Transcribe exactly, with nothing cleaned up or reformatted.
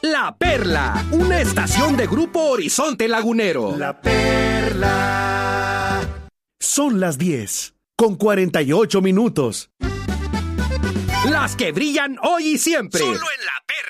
La Perla, una estación de Grupo Horizonte Lagunero. La Perla. Son las diez, con cuarenta y ocho minutos. Las que brillan hoy y siempre. Solo en La Perla.